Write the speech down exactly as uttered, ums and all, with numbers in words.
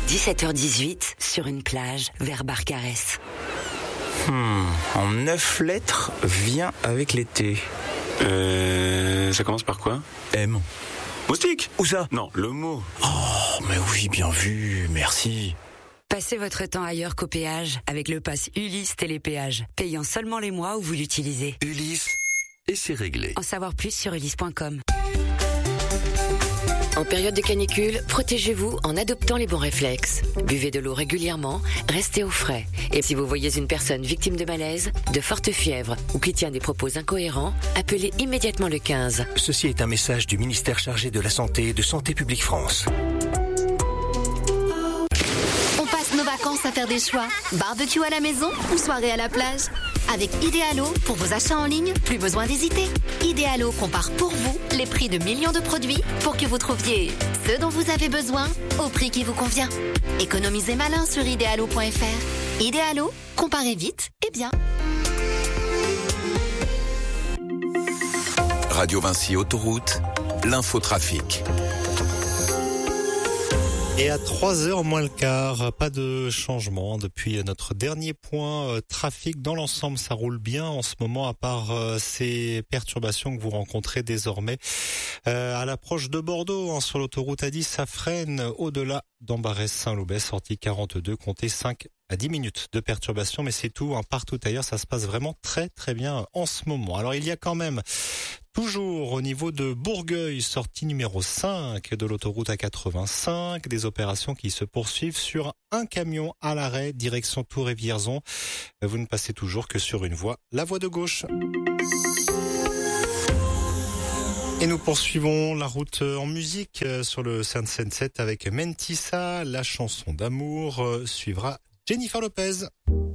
dix-sept heures dix-huit, sur une plage, vers Barcarès. Hmm, en neuf lettres, vient avec l'été. Euh... Ça commence par quoi? M. Moustique? Où ça? Non, le mot. Oh, mais oui, bien vu, merci. Passez votre temps ailleurs qu'au péage avec le pass Ulysse Télépéage, payant seulement les mois où vous l'utilisez. Ulysse, et c'est réglé. En savoir plus sur ulysse point com. En période de canicule, protégez-vous en adoptant les bons réflexes. Buvez de l'eau régulièrement, restez au frais. Et si vous voyez une personne victime de malaise, de forte fièvre ou qui tient des propos incohérents, appelez immédiatement le quinze. Ceci est un message du ministère chargé de la Santé et de Santé publique France. On passe nos vacances à faire des choix. Barbecue à la maison ou soirée à la plage? Avec Idealo, pour vos achats en ligne, plus besoin d'hésiter. Idealo compare pour vous les prix de millions de produits pour que vous trouviez ce dont vous avez besoin au prix qui vous convient. Économisez malin sur idealo point f r. Idealo, comparez vite et bien. Radio Vinci Autoroute, l'infotrafic. Et à trois heures moins le quart, pas de changement depuis notre dernier point. Euh, trafic dans l'ensemble, ça roule bien en ce moment, à part euh, ces perturbations que vous rencontrez désormais euh, à l'approche de Bordeaux, hein, sur l'autoroute A dix, ça freine au-delà d'Ambarès-Saint-Loubès, sortie quarante-deux, comptez cinq à dix minutes de perturbation, mais c'est tout, hein, partout ailleurs, ça se passe vraiment très très bien en ce moment. Alors il y a quand même toujours au niveau de Bourgueil, sortie numéro cinq de l'autoroute A quatre-vingt-cinq, des opérations qui se poursuivent sur un camion à l'arrêt, direction Tours et Vierzon. Vous ne passez toujours que sur une voie, la voie de gauche. Et nous poursuivons la route en musique sur le Saint Sunset avec Mentissa. La chanson d'amour suivra Jennifer Lopez.